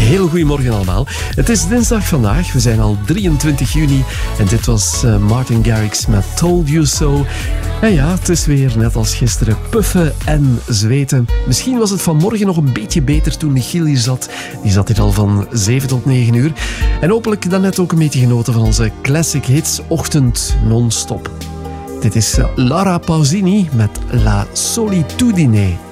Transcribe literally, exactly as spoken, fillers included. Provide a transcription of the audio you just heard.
Hele goede morgen allemaal. Het is dinsdag vandaag, we zijn al drieëntwintig juni en dit was uh, Martin Garrix met Told You So. En ja, het is weer net als gisteren puffen en zweten. Misschien was het vanmorgen nog een beetje beter toen Michiel hier zat. Die zat hier al van zeven tot negen uur. En hopelijk dan net ook een beetje genoten van onze Classic Hits ochtend non-stop. Dit is Laura Pausini met La Solitudine.